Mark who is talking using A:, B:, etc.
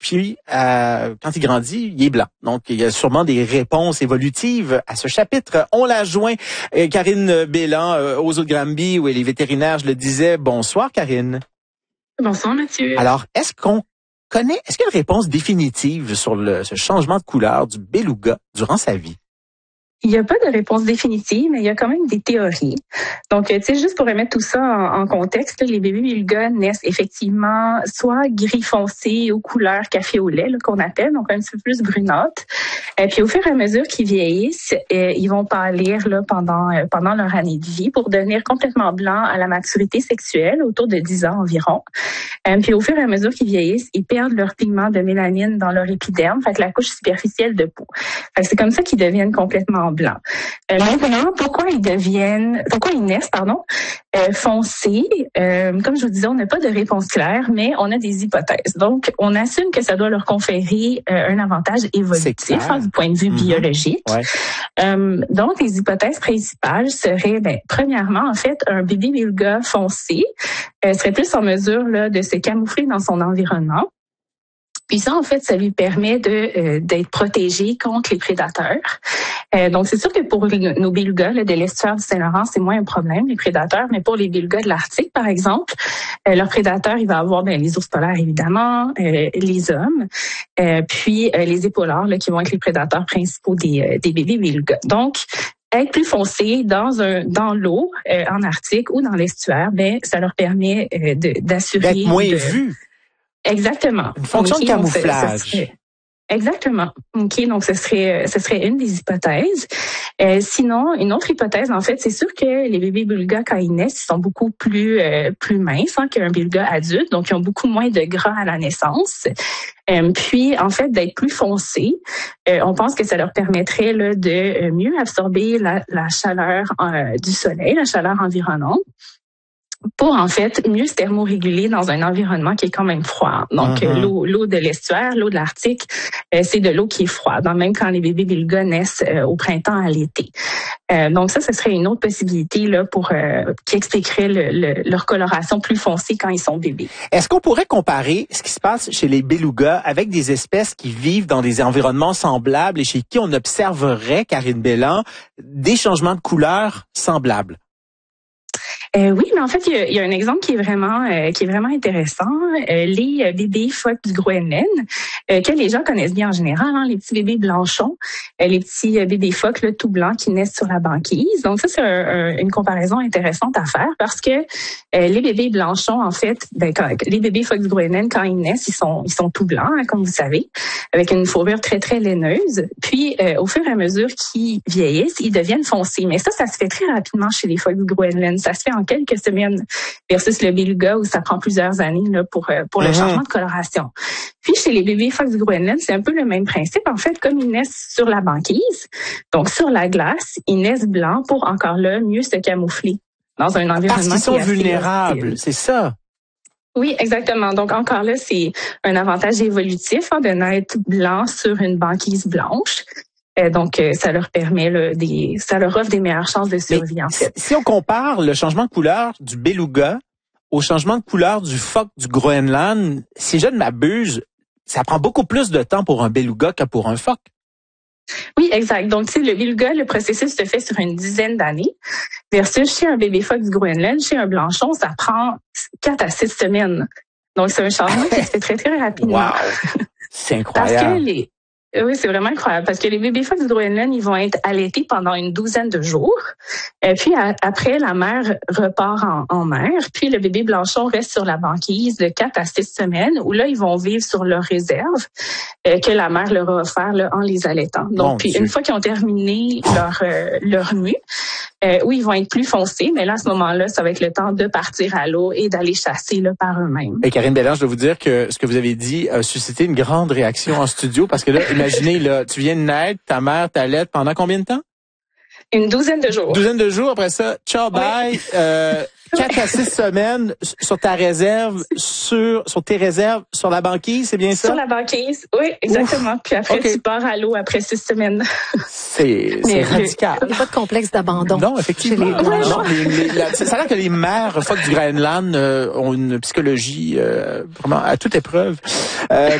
A: puis quand il grandit, il est blanc. Donc, il y a sûrement des réponses évolutives à ce chapitre. On l'a joint, Karine Bélan, aux eaux de Granby, où elle est vétérinaire, je le disais. Bonsoir, Karine.
B: Bonsoir, Mathieu.
A: Alors, est-ce qu'il y a une réponse définitive sur ce changement de couleur du beluga durant sa vie?
B: Il n'y a pas de réponse définitive, mais il y a quand même des théories. Donc, tu sais, juste pour remettre tout ça en contexte, les bébés belugas naissent effectivement soit gris foncé aux couleurs café au lait, qu'on appelle, donc un petit peu plus brunâtre. Puis au fur et à mesure qu'ils vieillissent, ils vont pâlir là, pendant leur année de vie pour devenir complètement blancs à la maturité sexuelle, autour de 10 ans environ. Puis au fur et à mesure qu'ils vieillissent, ils perdent leur pigment de mélanine dans leur épiderme, fait que la couche superficielle de peau. Fait que c'est comme ça qu'ils deviennent complètement blancs. Maintenant, pourquoi ils naissent, foncés? Comme je vous disais, on n'a pas de réponse claire, mais on a des hypothèses. Donc, on assume que ça doit leur conférer un avantage évolutif du point de vue biologique.
A: Ouais.
B: Donc, les hypothèses principales seraient, premièrement, en fait, un bébé beluga foncé serait plus en mesure là, de se camoufler dans son environnement. Puis ça, en fait, ça lui permet d'être protégé contre les prédateurs. Donc, c'est sûr que pour nos belugas de l'estuaire du Saint-Laurent, c'est moins un problème, les prédateurs. Mais pour les belugas de l'Arctique, par exemple, leur prédateur, il va avoir les ours polaires, évidemment, les hommes, puis les épaulards, là, qui vont être les prédateurs principaux des bébés belugas. Donc, être plus foncé dans l'eau, en Arctique ou dans l'estuaire, ça leur permet d'assurer...
A: D'être moins vu.
B: Exactement.
A: Une fonction de camouflage.
B: Exactement. OK, donc ce serait une des hypothèses. Sinon, une autre hypothèse, en fait, c'est sûr que les bébés belugas, quand ils naissent, ils sont beaucoup plus minces qu'un beluga adulte, donc ils ont beaucoup moins de gras à la naissance. Puis, en fait, d'être plus foncés, on pense que ça leur permettrait là, de mieux absorber la chaleur du soleil, la chaleur environnante, pour en fait mieux se thermoréguler dans un environnement qui est quand même froid. Donc l'eau de l'estuaire, l'eau de l'Arctique, c'est de l'eau qui est froide, même quand les bébés belugas naissent au printemps à l'été. Donc ça, ce serait une autre possibilité là pour qui expliquerait leur coloration plus foncée quand ils sont bébés.
A: Est-ce qu'on pourrait comparer ce qui se passe chez les belugas avec des espèces qui vivent dans des environnements semblables et chez qui on observerait, Karine Bélan, des changements de couleur semblables?
B: Oui, mais en fait, il y a un exemple qui est vraiment intéressant. Les bébés phoques du Groenland, que les gens connaissent bien en général, les petits bébés blanchons, les petits bébés phoques là, tout blancs qui naissent sur la banquise. Donc ça, c'est une comparaison intéressante à faire parce que les bébés blanchons, en fait, les bébés phoques du Groenland, quand ils naissent, ils sont tout blancs, comme vous savez, avec une fourrure très, très laineuse. Puis, au fur et à mesure qu'ils vieillissent, ils deviennent foncés. Mais ça se fait très rapidement chez les phoques du Groenland. Ça se fait en quelques semaines versus le beluga où ça prend plusieurs années là, pour le changement de coloration. Puis chez les bébés phoques du Groenland, c'est un peu le même principe. En fait, comme ils naissent sur la banquise, donc sur la glace, ils naissent blancs pour encore là mieux se camoufler dans un environnement
A: parce qu'ils sont
B: qui est
A: vulnérables,
B: hostile.
A: c'est ça.
B: Oui, exactement. Donc encore là, c'est un avantage évolutif de naître blanc sur une banquise blanche. Donc, ça leur permet ça leur offre des meilleures chances de survie.
A: Mais
B: en fait.
A: Si on compare le changement de couleur du beluga au changement de couleur du phoque du Groenland, si je ne m'abuse, ça prend beaucoup plus de temps pour un beluga que pour un phoque.
B: Oui, exact. Donc, tu sais, le beluga, le processus se fait sur une dizaine d'années. Versus chez un bébé phoque du Groenland, chez un blanchon, ça prend 4 à 6 semaines. Donc, c'est un changement qui se fait très, très rapidement.
A: Wow! C'est incroyable.
B: Parce que oui, c'est vraiment incroyable parce que les bébés phoques du Groenland, ils vont être allaités pendant une douzaine de jours. Puis après, la mère repart en mer. Puis le bébé blanchon reste sur la banquise de 4 à 6 semaines où là, ils vont vivre sur leur réserve que la mère leur a offert là, en les allaitant. Donc, puis une fois qu'ils ont terminé leur mue, où ils vont être plus foncés, mais là, à ce moment-là, ça va être le temps de partir à l'eau et d'aller chasser là, par eux-mêmes.
A: Et Karine Bélan, je dois vous dire que ce que vous avez dit a suscité une grande réaction en studio parce que là, imaginez, là, tu viens de naître, ta mère t'allaite pendant combien de temps?
B: Une douzaine de jours.
A: Douzaine de jours, après ça, ciao, bye. 4 à 6 semaines sur ta réserve, sur tes réserves, sur la banquise, c'est bien ça?
B: Sur la banquise, oui, exactement. Puis après, tu pars à l'eau après 6 semaines.
A: C'est radical.
C: Il n'y a pas de complexe d'abandon.
A: Non, effectivement. Ça a l'air que les mères phoques du Groenland ont une psychologie vraiment à toute épreuve.